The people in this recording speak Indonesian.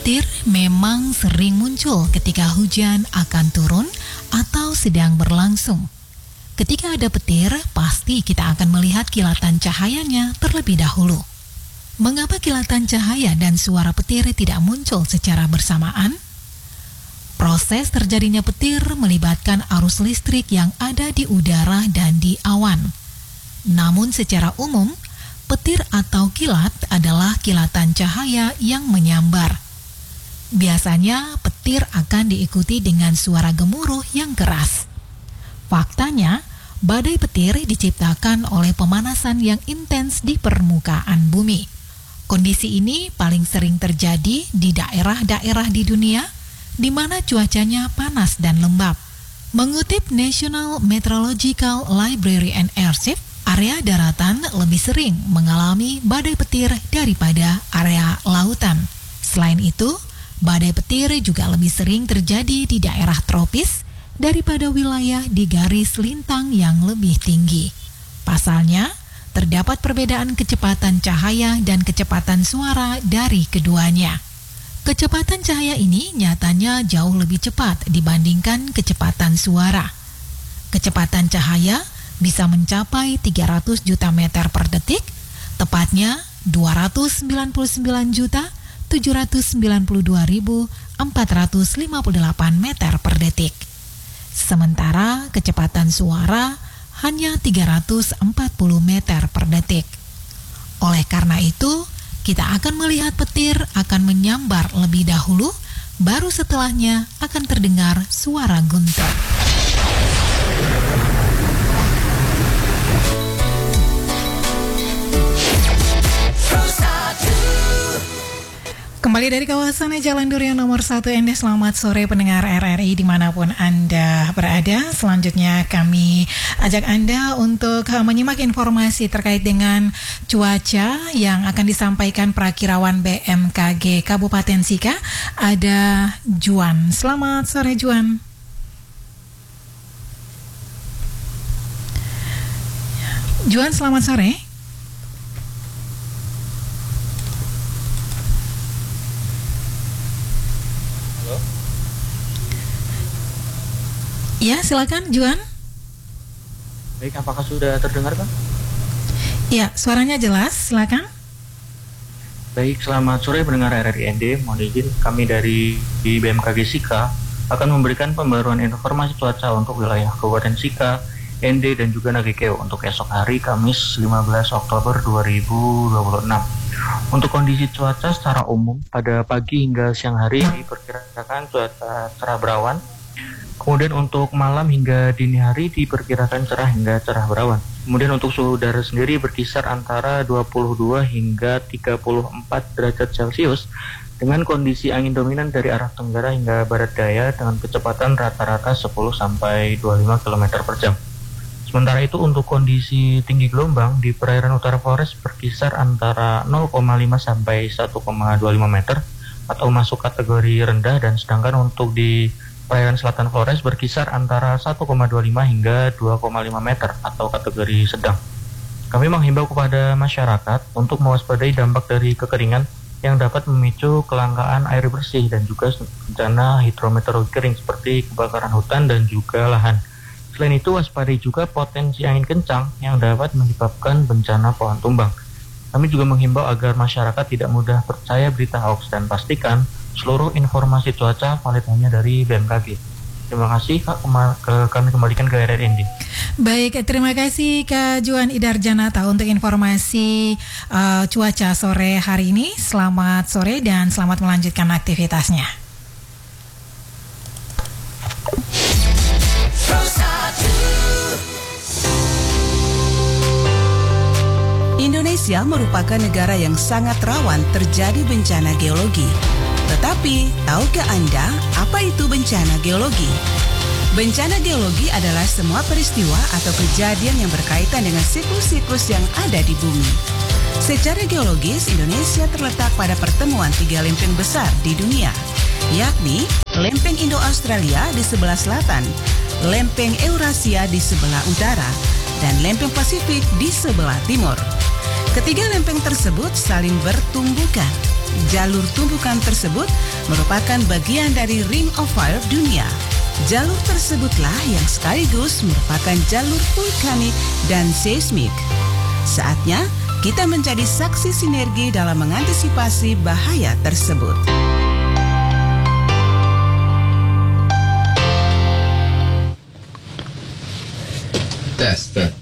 Petir memang sering muncul ketika hujan akan turun atau sedang berlangsung. Ketika ada petir, pasti kita akan melihat kilatan cahayanya terlebih dahulu. Mengapa kilatan cahaya dan suara petir tidak muncul secara bersamaan? Proses terjadinya petir melibatkan arus listrik yang ada di udara dan di awan. Namun secara umum, petir atau kilat adalah kilatan cahaya yang menyambar. Biasanya petir akan diikuti dengan suara gemuruh yang keras. Faktanya, badai petir diciptakan oleh pemanasan yang intens di permukaan bumi. Kondisi ini paling sering terjadi di daerah-daerah di dunia di mana cuacanya panas dan lembab. Mengutip National Meteorological Library and Archive, area daratan lebih sering mengalami badai petir daripada area lautan. Selain itu, badai petir juga lebih sering terjadi di daerah tropis daripada wilayah di garis lintang yang lebih tinggi. Pasalnya, terdapat perbedaan kecepatan cahaya dan kecepatan suara dari keduanya. Kecepatan cahaya ini nyatanya jauh lebih cepat dibandingkan kecepatan suara. Kecepatan cahaya bisa mencapai 300 juta meter per detik, tepatnya 299.792.458 meter per detik. Sementara kecepatan suara hanya 340 meter per detik. Oleh karena itu, kita akan melihat petir akan menyambar lebih dahulu, baru setelahnya akan terdengar suara guntur. Kembali dari kawasan Jalan Durian nomor 1 Ende, selamat sore pendengar RRI dimanapun Anda berada. Selanjutnya kami ajak Anda untuk menyimak informasi terkait dengan cuaca yang akan disampaikan Prakirawan BMKG Kabupaten Sika. Ada Juan. Selamat sore Juan. Juan, selamat sore. Ya, silakan Juan. Baik, apakah sudah terdengar, Pak? Ya, suaranya jelas, silakan. Baik, selamat sore pendengar RRI ND. Mohon izin, kami dari BMKG Sika akan memberikan pembaruan informasi cuaca untuk wilayah Kabupaten Sika, ND, dan juga Nagekeo untuk esok hari Kamis 15 Oktober 2026. Untuk kondisi cuaca secara umum, pada pagi hingga siang hari diperkirakan cuaca cerah berawan. Kemudian untuk malam hingga dini hari diperkirakan cerah hingga cerah berawan. Kemudian untuk suhu udara sendiri berkisar antara 22 hingga 34 derajat Celcius dengan kondisi angin dominan dari arah tenggara hingga barat daya dengan kecepatan rata-rata 10 sampai 25 km per jam. Sementara itu untuk kondisi tinggi gelombang di perairan utara Flores berkisar antara 0,5 sampai 1,25 meter atau masuk kategori rendah, dan sedangkan untuk di perairan selatan Flores berkisar antara 1,25 hingga 2,5 meter atau kategori sedang. Kami menghimbau kepada masyarakat untuk mewaspadai dampak dari kekeringan yang dapat memicu kelangkaan air bersih dan juga bencana hidrometeorologi kering seperti kebakaran hutan dan juga lahan. Selain itu, waspadai juga potensi angin kencang yang dapat menyebabkan bencana pohon tumbang. Kami juga menghimbau agar masyarakat tidak mudah percaya berita hoax dan pastikan seluruh informasi cuaca valid hanya dari BMKG. Terima kasih Kak, kami kembalikan ke RRI. Baik, terima kasih Kak Juan Idarjanata untuk informasi cuaca sore hari ini. Selamat sore dan selamat melanjutkan aktivitasnya. Indonesia merupakan negara yang sangat rawan terjadi bencana geologi. Tetapi, tahukah Anda apa itu bencana geologi? Bencana geologi adalah semua peristiwa atau kejadian yang berkaitan dengan siklus-siklus yang ada di bumi. Secara geologis, Indonesia terletak pada pertemuan 3 lempeng besar di dunia, yakni lempeng Indo-Australia di sebelah selatan, lempeng Eurasia di sebelah utara, dan lempeng Pasifik di sebelah timur. Ketiga lempeng tersebut saling bertumbukan. jalur tumbukan tersebut merupakan bagian dari Ring of Fire dunia. Jalur tersebutlah yang sekaligus merupakan jalur vulkanik dan seismik. Saatnya kita menjadi saksi sinergi dalam mengantisipasi bahaya tersebut. Tes.